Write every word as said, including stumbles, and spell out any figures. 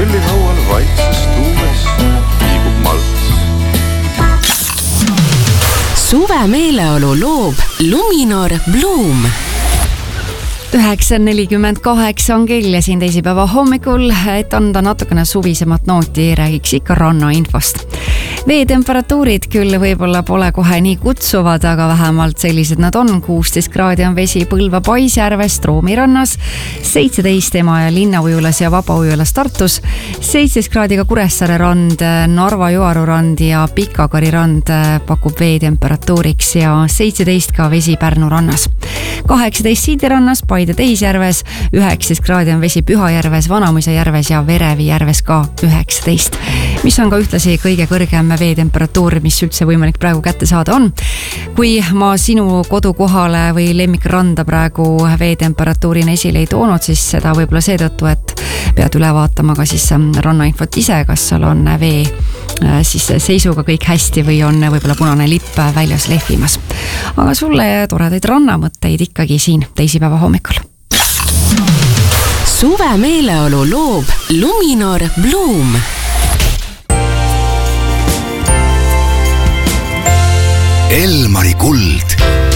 grillihaual vaikses tuules liigub malts. Suve meeleolu loob Luminor Bloom. üheksa nelikümmend kaheksa on kell ja siin teisipäeva hommikul, et anda natukene suvisemat nooti, räägiks ikka rannainfost. Veetemperatuurid küll võib-olla pole kohe nii kutsuvad, aga vähemalt sellised nad on. kuusteist kraadi on vesi Põlva Paisjärves, Troomirannas, seitseteist Emajõe linnaujulas ja Vabaujulas Tartus, seitseteist kraadiga Kuressaare rand, Narva Joaru rand ja Pikakari rand pakub veetemperatuuriks ja seitseteist ka vesi Pärnu rannas. kaheksateist Siidirannas, Paide Teisjärves, üheksateist kraadi on vesi Pühajärves, Vanamõisa järves ja Verevi järves ka üheksateist, mis on ka ühtlasi kõige kõrgem veetemperatuur, mis üldse võimalik praegu kätte saada on. Kui ma sinu kodukohale või lemmikranda praegu veetemperatuurina esile ei toonud, siis seda võib-olla seetõttu, et pead üle vaatama ka siis rannainfot ise, kas seal on vee siis seisuga kõik hästi või on võib-olla punane lipp väljas lehvimas. Aga sulle toredaid rannamõtteid ikkagi siin teisipäeva hommikul. Suve meeleolu loob Luminor Bloom. Elmari kuld.